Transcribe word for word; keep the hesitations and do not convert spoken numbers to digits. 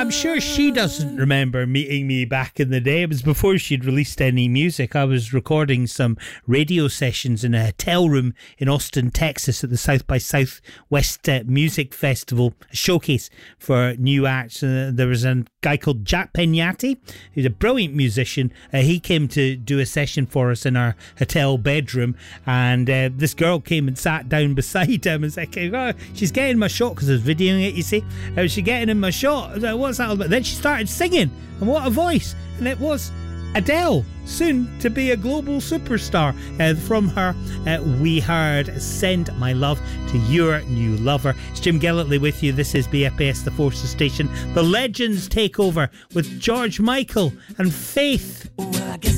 I'm sure she doesn't remember meeting me back in the day. It was before she'd released any music. I was recording some radio sessions in a hotel room in Austin, Texas at the South by Southwest uh, Music Festival, a showcase for new acts. Uh, there was a guy called Jack Peñati, who's a brilliant musician. Uh, he came to do a session for us in our hotel bedroom, and uh, this girl came and sat down beside him and said, oh, she's getting my shot, because I was videoing it, you see. Uh, she's getting in my shot. I was like, what's that all about? Then she started singing, and what a voice. And it was Adele, soon to be a global superstar. Uh, from her, uh, we heard Send My Love to Your New Lover. It's Jim Gillitley with you. This is B F S, the Forces Station. The Legends take over with George Michael and Faith.